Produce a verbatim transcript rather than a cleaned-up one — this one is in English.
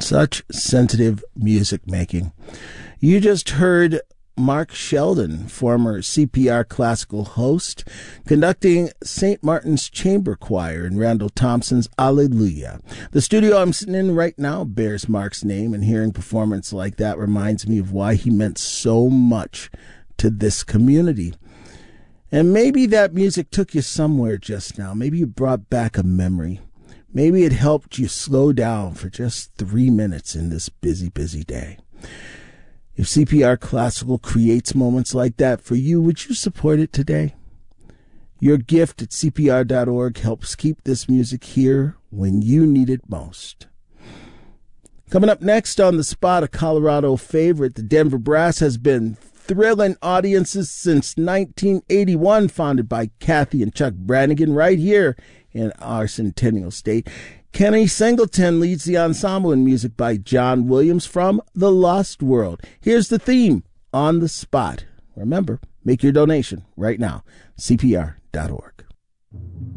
Such sensitive music making. You just heard Mark Sheldon, former C P R classical host, conducting Saint Martin's Chamber Choir in Randall Thompson's Alleluia. The studio I'm sitting in right now bears Mark's name, and hearing performance like that reminds me of why he meant so much to this community. And maybe that music took you somewhere just now. Maybe you brought back a memory. Maybe it helped you slow down for just three minutes in this busy, busy day. If C P R Classical creates moments like that for you, would you support it today? Your gift at C P R dot org helps keep this music here when you need it most. Coming up next on The Spot, a Colorado favorite, the Denver Brass has been thrilling audiences since nineteen eighty-one, founded by Kathy and Chuck Brannigan right here in our Centennial State. Kenny Singleton leads the ensemble in music by John Williams from The Lost World. Here's the theme, On the Spot. Remember, make your donation right now, C P R dot org.